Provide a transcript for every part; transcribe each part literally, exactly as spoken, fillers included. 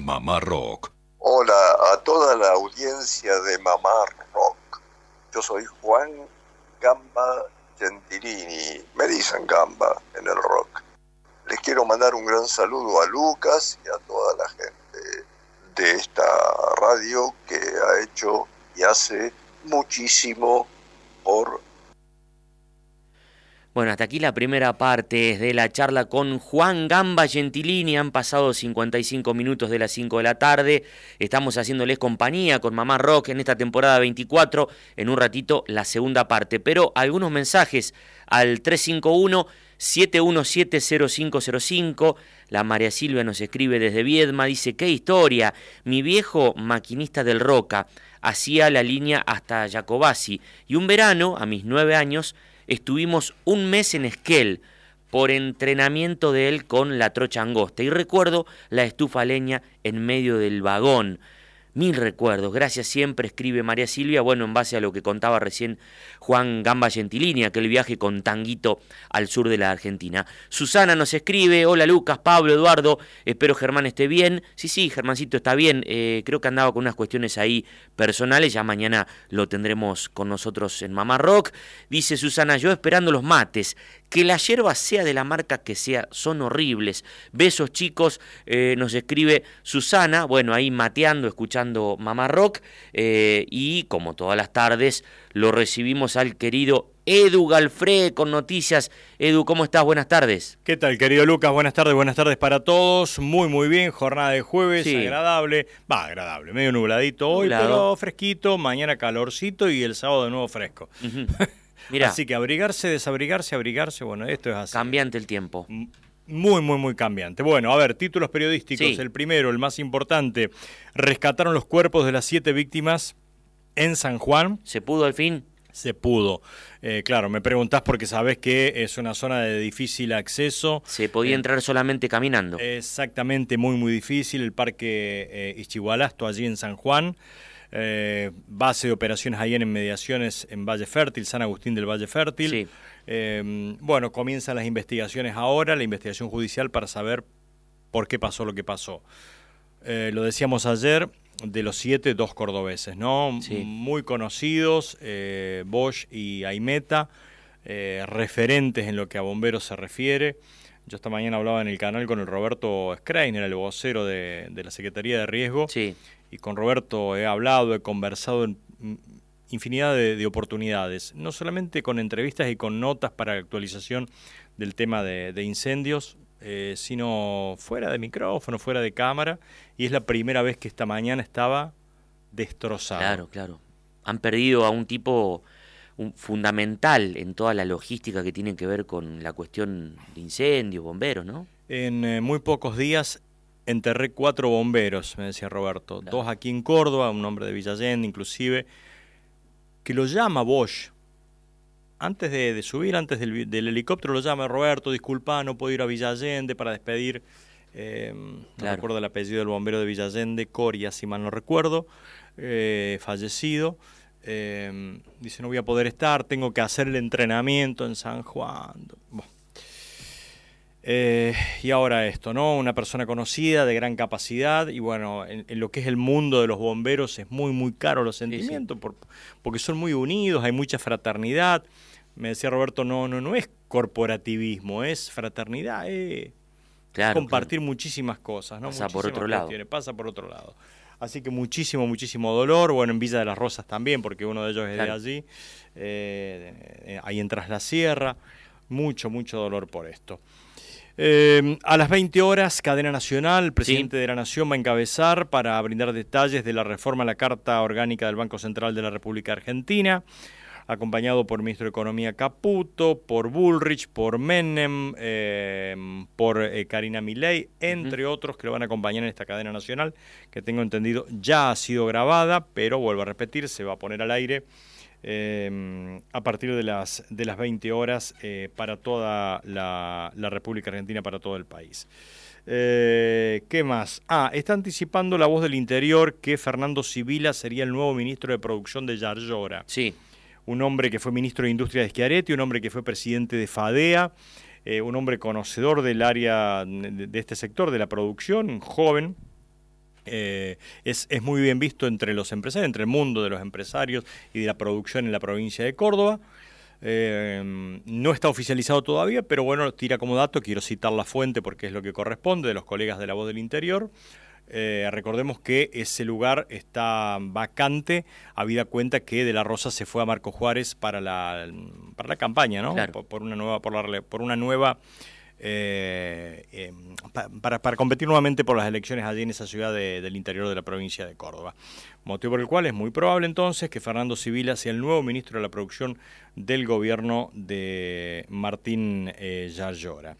Mamá Rock. Hola a toda la audiencia de Mamá Rock. Yo soy Juan Gamba Gentilini, me dicen Gamba en el rock. Les quiero mandar un gran saludo a Lucas y a toda la gente de esta radio que ha hecho y hace muchísimo por... Bueno, hasta aquí la primera parte de la charla con Juan Gamba Gentilini. Han pasado cincuenta y cinco minutos de las cinco de la tarde. Estamos haciéndoles compañía con Mamá Rock en esta temporada veinticuatro. En un ratito la segunda parte. Pero algunos mensajes al tres cinco uno, siete uno siete, cero cinco cero cinco. La María Silvia nos escribe desde Viedma. Dice, qué historia. Mi viejo maquinista del Roca hacía la línea hasta Jacobasi. Y un verano, a mis nueve años... estuvimos un mes en Esquel por entrenamiento de él con la trocha angosta. Y recuerdo la estufa a leña en medio del vagón. Mil recuerdos. Gracias siempre, escribe María Silvia. Bueno, en base a lo que contaba recién Juan Gamba Gentilini, aquel viaje con Tanguito al sur de la Argentina. Susana nos escribe, hola Lucas, Pablo, Eduardo, espero Germán esté bien. Sí, sí, Germancito está bien. Eh, creo que andaba con unas cuestiones ahí personales. Ya mañana lo tendremos con nosotros en Mamá Rock. Dice Susana, yo esperando los mates. Que la yerba sea de la marca que sea, son horribles. Besos chicos, eh, nos escribe Susana, bueno, ahí mateando, escuchando Mamá Rock, eh, y como todas las tardes, lo recibimos al querido Edu Galfré con noticias. Edu, ¿cómo estás? Buenas tardes. ¿Qué tal, querido Lucas? Buenas tardes, buenas tardes para todos. Muy, muy bien, jornada de jueves, Sí. agradable. Va, agradable, medio nubladito hoy, Nublado. pero fresquito. Mañana calorcito y el sábado de nuevo fresco. Uh-huh. Mirá, Así que abrigarse, desabrigarse, abrigarse, bueno, esto es así. cambiante el tiempo. Muy, muy, muy cambiante. Bueno, a ver, títulos periodísticos. Sí. El primero, el más importante. Rescataron los cuerpos de las siete víctimas en San Juan. ¿Se pudo al fin? Se pudo. Eh, claro, me preguntás porque sabés que es una zona de difícil acceso. Se podía Eh, entrar solamente caminando. Exactamente, muy, muy difícil. El parque eh, Ischigualasto, allí en San Juan. Eh, base de operaciones ahí en inmediaciones en Valle Fértil, San Agustín del Valle Fértil. Sí. Eh, bueno, comienzan las investigaciones ahora, la investigación judicial para saber por qué pasó lo que pasó. Eh, lo decíamos ayer, de los siete, dos cordobeses, ¿no? Sí. Muy conocidos, eh, Bosch y Aimeta, eh, referentes en lo que a bomberos se refiere. Yo esta mañana hablaba en el canal con el Roberto Schreiner, el vocero de, de la Secretaría de Riesgo. Sí. Y con Roberto he hablado, he conversado en infinidad de, de oportunidades, no solamente con entrevistas y con notas para actualización del tema de, de incendios, eh, sino fuera de micrófono, fuera de cámara, y es la primera vez que esta mañana estaba destrozado. Claro, claro. Han perdido a un tipo un, fundamental en toda la logística que tiene que ver con la cuestión de incendios, bomberos, ¿no? En eh, muy pocos días enterré cuatro bomberos, me decía Roberto, Claro. dos aquí en Córdoba, un hombre de Villa Allende inclusive, que lo llama Bosch. Antes de, de subir, antes del, del helicóptero, lo llama Roberto, disculpa, no puedo ir a Villa Allende para despedir, eh, no Claro. recuerdo el apellido del bombero de Villa Allende, Coria, si mal no recuerdo, eh, fallecido. Eh, dice, no voy a poder estar, tengo que hacer el entrenamiento en San Juan. Bueno. Eh, y ahora esto, ¿no? Una persona conocida, de gran capacidad, y bueno, en, en lo que es el mundo de los bomberos es muy, muy caro los sentimientos, sí. por, porque son muy unidos, hay mucha fraternidad. Me decía Roberto, no, no, no es corporativismo, es fraternidad, es Claro, compartir claro. muchísimas cosas, ¿no? Pasa por Muchísimas otro lado. cuestiones, pasa por otro lado. Así que muchísimo, muchísimo dolor. Bueno, en Villa de las Rosas también, porque uno de ellos es Claro. de allí, eh, ahí en Tras la Sierra. Mucho, mucho dolor por esto. Eh, a las veinte horas, Cadena Nacional, el presidente Sí. de la Nación va a encabezar para brindar detalles de la reforma a la Carta Orgánica del Banco Central de la República Argentina, acompañado por el ministro de Economía Caputo, por Bullrich, por Menem, eh, por eh, Karina Milei, entre uh-huh. otros que lo van a acompañar en esta cadena nacional, que tengo entendido ya ha sido grabada, pero vuelvo a repetir, se va a poner al aire Eh, a partir de las, de las veinte horas eh, para toda la, la República Argentina, para todo el país. Eh, ¿Qué más? Ah, está anticipando La Voz del Interior que Fernando Sibila sería el nuevo ministro de Producción de Yarlora. Sí. Un hombre que fue ministro de Industria de Schiaretti, un hombre que fue presidente de FADEA, eh, un hombre conocedor del área de, de este sector, de la producción, joven, Eh, es, es muy bien visto entre los empresarios, entre el mundo de los empresarios y de la producción en la provincia de Córdoba. Eh, no está oficializado todavía, pero bueno, tira como dato, quiero citar la fuente porque es lo que corresponde, de los colegas de La Voz del Interior. Eh, recordemos que ese lugar está vacante, habida cuenta que De la Rosa se fue a Marco Juárez para la, para la campaña, ¿no? Claro. Por, por una nueva, por, la, por una nueva eh, eh, para, para competir nuevamente por las elecciones allí en esa ciudad de, del interior de la provincia de Córdoba. Motivo por el cual es muy probable entonces que Fernando Sibila sea el nuevo ministro de la producción del gobierno de Martín eh, Yarlora.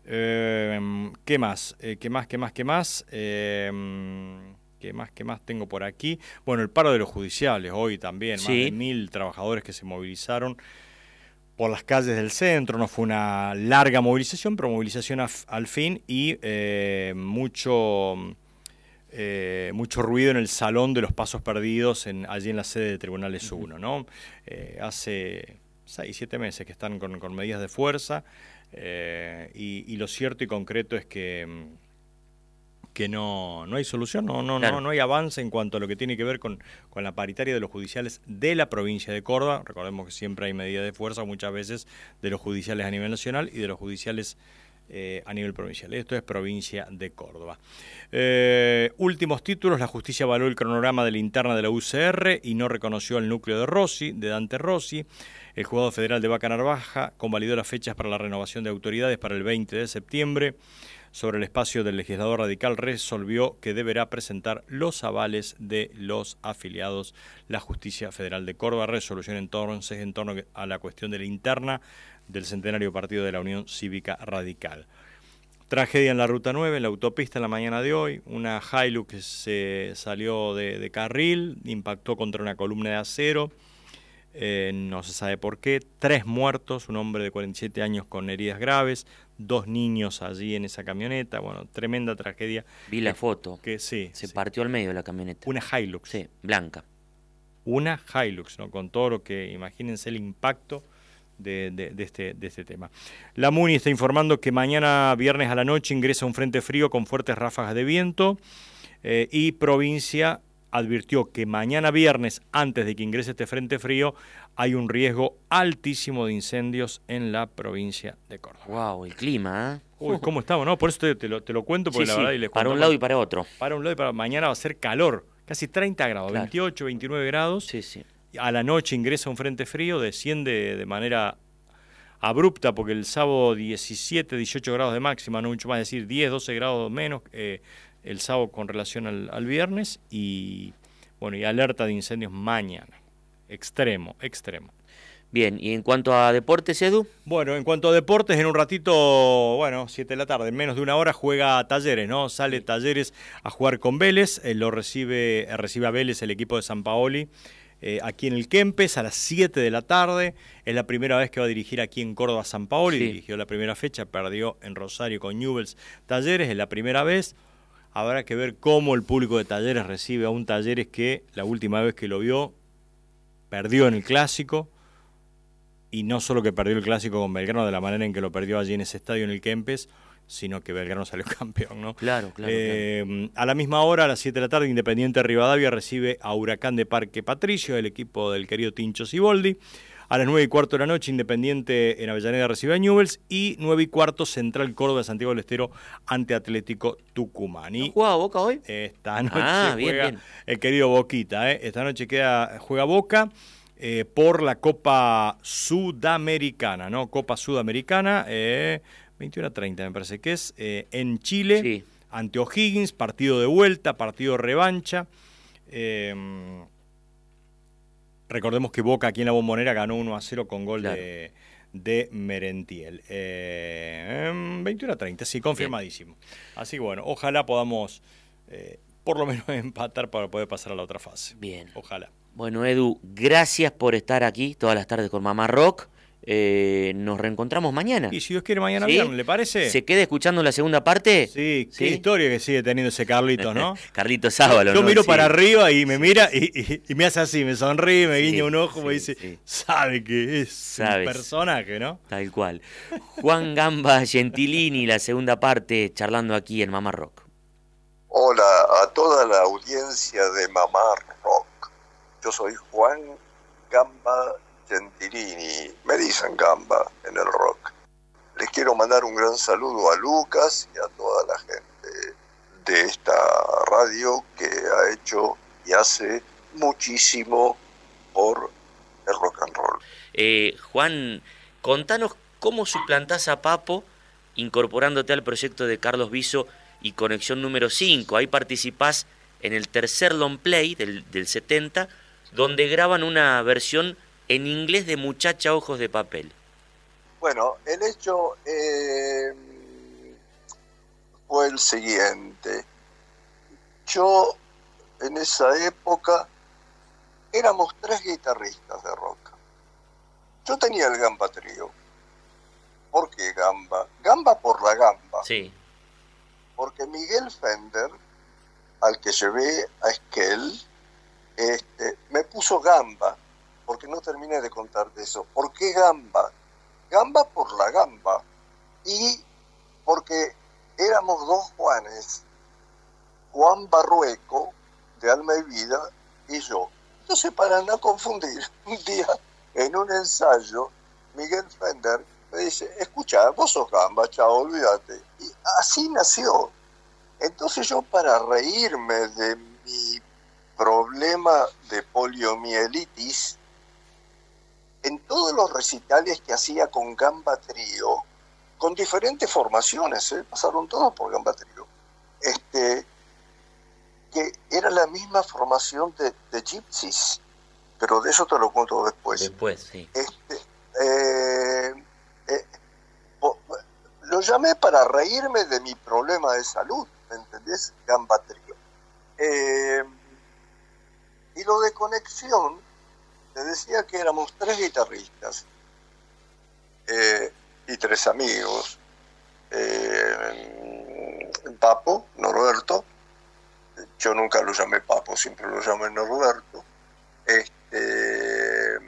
Eh, ¿Qué más? Eh, ¿Qué más? ¿Qué más? ¿Qué más? Eh, ¿Qué más? ¿Qué más tengo por aquí? Bueno, el paro de los judiciales hoy también, sí. Más de mil trabajadores que se movilizaron por las calles del centro. No fue una larga movilización, pero movilización a, al fin y eh, mucho, eh, mucho ruido en el salón de los pasos perdidos en, allí en la sede de Tribunales uno, ¿no? Eh, hace seis, siete meses que están con, con medidas de fuerza. Eh, y, y lo cierto y concreto es que, que no, no hay solución, no, no, claro. no, no hay avance en cuanto a lo que tiene que ver con, con la paritaria de los judiciales de la provincia de Córdoba. Recordemos que siempre hay medidas de fuerza, muchas veces de los judiciales a nivel nacional y de los judiciales eh, a nivel provincial. Esto es provincia de Córdoba. Eh, últimos títulos: la justicia avaló el cronograma de la interna de la U C R y no reconoció el núcleo de Rossi, de Dante Rossi. El juzgado federal de Vaca Narvaja convalidó las fechas para la renovación de autoridades para el veinte de septiembre. Sobre el espacio del legislador radical resolvió que deberá presentar los avales de los afiliados la Justicia Federal de Córdoba. Resolución entonces en torno a la cuestión de la interna del centenario partido de la Unión Cívica Radical. Tragedia en la Ruta nueve, en la autopista en la mañana de hoy. Una Hilux que se salió de, de carril, impactó contra una columna de acero. Eh, no se sabe por qué. Tres muertos, un hombre de cuarenta y siete años con heridas graves, dos niños allí en esa camioneta. Bueno, tremenda tragedia. Vi la foto. Que sí. Se sí. partió al medio de la camioneta. Una Hilux. Sí, blanca. Una Hilux, ¿no? Con todo lo que, imagínense el impacto de, de, de, este, de este tema. La MUNI está informando que mañana viernes a la noche ingresa un frente frío con fuertes ráfagas de viento eh, y provincia advirtió que mañana viernes, antes de que ingrese este frente frío, hay un riesgo altísimo de incendios en la provincia de Córdoba. Wow, el clima, ¿eh? Uy, ¿cómo estamos? No, por eso te, te, lo, te lo cuento, porque sí, la sí, verdad... Y les para un lado y para otro. Para un lado y para mañana va a ser calor, casi treinta grados, claro. veintiocho, veintinueve grados. Sí, sí. A la noche ingresa un frente frío, desciende de manera abrupta, porque el sábado diecisiete, dieciocho grados de máxima, no mucho más, es decir, diez, doce grados menos, eh, el sábado con relación al, al viernes y bueno y alerta de incendios mañana. Extremo, extremo. Bien, y en cuanto a deportes, Edu. Bueno, en cuanto a deportes, en un ratito, bueno, siete de la tarde, en menos de una hora juega Talleres, ¿no? Sale Talleres a jugar con Vélez, eh, lo recibe, eh, recibe a Vélez el equipo de Sampaoli, eh, aquí en el Kempes a las siete de la tarde. Es la primera vez que va a dirigir aquí en Córdoba Sampaoli, sí. Dirigió la primera fecha, perdió en Rosario con Newell's Talleres, es la primera vez. Habrá que ver cómo el público de Talleres recibe a un Talleres que la última vez que lo vio perdió en el Clásico, y no solo que perdió el Clásico con Belgrano de la manera en que lo perdió allí en ese estadio en el Kempes, sino que Belgrano salió campeón, ¿no? Claro, claro, eh, claro. A la misma hora, a las siete de la tarde, Independiente Rivadavia recibe a Huracán de Parque Patricio, el equipo del querido Tincho Siboldi. A las nueve y cuarto de la noche, Independiente en Avellaneda recibe a Newell's. Y nueve y cuarto, Central Córdoba de Santiago del Estero ante Atlético Tucumán. Y ¿No juega Boca hoy? Esta noche ah, bien, juega bien. el querido Boquita. ¿eh? Esta noche queda, juega Boca eh, por la Copa Sudamericana, ¿no? Copa Sudamericana, eh, veintiuno a treinta me parece que es, eh, en Chile, sí. Ante O'Higgins, partido de vuelta, partido de revancha. Eh, Recordemos que Boca aquí en la Bombonera ganó uno a cero con gol claro. de, de Merentiel. Eh, veintiuno a treinta, sí, confirmadísimo. Bien. Así que bueno, ojalá podamos eh, por lo menos empatar para poder pasar a la otra fase. Bien. Ojalá. Bueno, Edu, gracias por estar aquí todas las tardes con Mamá Rock. Eh, nos reencontramos mañana. Y si Dios quiere, mañana ¿Sí? viernes, ¿le parece? ¿Se queda escuchando la segunda parte? Sí, qué ¿Sí? historia que sigue teniendo ese Carlitos, ¿no? Carlitos Ábalo, Yo ¿no? miro sí. para arriba y me mira y, y, y me hace así, me sonríe, me sí, guiña un ojo, sí, me dice, sí. sabe que es Sabes. un personaje, ¿no? Tal cual. Juan Gamba Gentilini, la segunda parte, charlando aquí en Mamá Rock. Hola a toda la audiencia de Mamá Rock. Yo soy Juan Gamba Gentilini, me dicen Gamba en el rock. Les quiero mandar un gran saludo a Lucas y a toda la gente de esta radio que ha hecho y hace muchísimo por el rock and roll. Eh, Juan, contanos cómo suplantás a Papo incorporándote al proyecto de Carlos Viso y Conexión número cinco. Ahí participás en el tercer long play del, del setenta, donde graban una versión en inglés de Muchacha Ojos de Papel. Bueno, el hecho eh, fue el siguiente. Yo, en esa época, éramos tres guitarristas de rock. Yo tenía el Gamba Trío. ¿Por qué Gamba? Gamba por la gamba. Sí. Porque Miguel Fender, al que llevé a Esquel, este, me puso Gamba, porque no terminé de contarte eso. ¿Por qué Gamba? Gamba por la gamba. Y porque éramos dos Juanes, Juan Barrueco, de Alma y Vida, y yo. Entonces, para no confundir, un día, en un ensayo, Miguel Fender me dice, escucha, vos sos Gamba, chao, olvídate. Y así nació. Entonces yo, para reírme de mi problema de poliomielitis, en todos los recitales que hacía con Gamba Trío, con diferentes formaciones, ¿eh? Pasaron todos por Gamba Trío, este, que era la misma formación de, de Gypsies, pero de eso te lo cuento después. Después, sí. Este, eh, eh, lo llamé para reírme de mi problema de salud, ¿me entendés? Gamba Trío. Eh, y lo de Conexión, te decía que éramos tres guitarristas eh, y tres amigos. Eh, Papo, Norberto, yo nunca lo llamé Papo, siempre lo llamé Norberto. Este,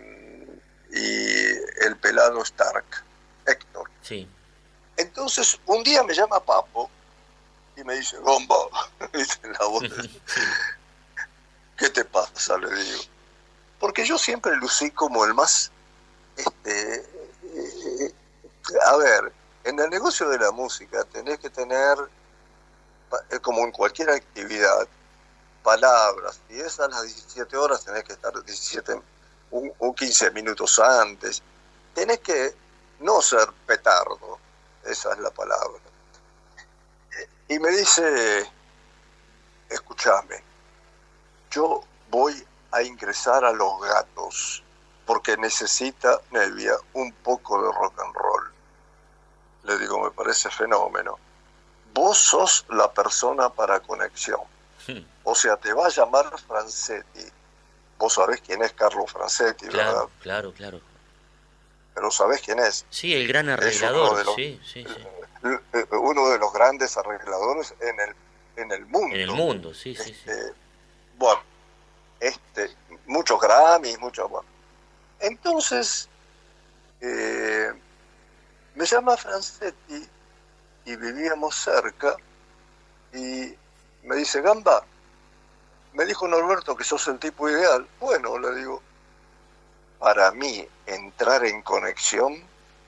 y el pelado Stark, Héctor. Sí. Entonces, un día me llama Papo y me dice, Gamba, dice la voz. ¿Qué te pasa? Le digo. Porque yo siempre lucí como el más, este, eh, a ver, en el negocio de la música tenés que tener, como en cualquier actividad, palabras, y es a las diecisiete horas tenés que estar diecisiete, un, un quince minutos antes, tenés que no ser petardo, esa es la palabra. Y me dice, escúchame, yo voy a ingresar a Los Gatos porque necesita Nevia un poco de rock and roll. Le digo, me parece fenómeno. Vos sos la persona para Conexión. O sea, te va a llamar Francetti. Vos sabés quién es Carlos Francetti, claro, ¿verdad? Claro, claro. Pero sabés quién es. Sí, el gran arreglador. Los, sí, sí, sí. Uno de los grandes arregladores en el, en el mundo. En el mundo, sí, sí, este, sí. Bueno, este, muchos Grammys, muchos... Bueno. Entonces, eh, me llama Francetti y vivíamos cerca y me dice, Gamba, me dijo Norberto que sos el tipo ideal. Bueno, le digo, para mí entrar en Conexión,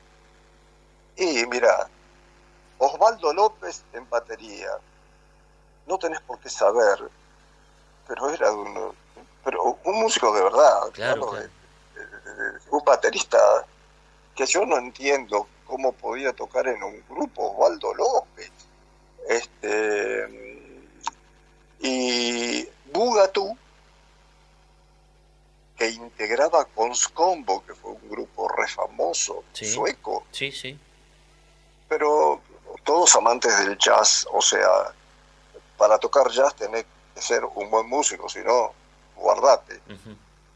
y mira, Osvaldo López en batería, no tenés por qué saber, pero era un, pero un músico de verdad, claro, claro, claro. De, de, de, un baterista que yo no entiendo cómo podía tocar en un grupo, Osvaldo López. Este, y Bugatú, que integraba Conscombo, que fue un grupo re famoso, sí, sueco. Sí, sí. Pero todos amantes del jazz, o sea, para tocar jazz tenés que ser un buen músico, si no, guardate. Uh-huh.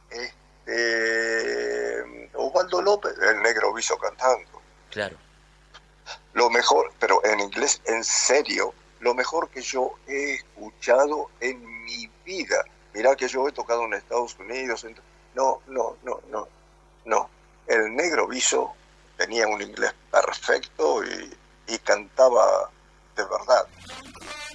Este, Osvaldo López, el Negro Viso cantando. Claro. Lo mejor, pero en inglés, en serio, lo mejor que yo he escuchado en mi vida. Mirá que yo he tocado en Estados Unidos. En... No, no, no, no, no. El Negro Viso tenía un inglés perfecto y, y cantaba de verdad.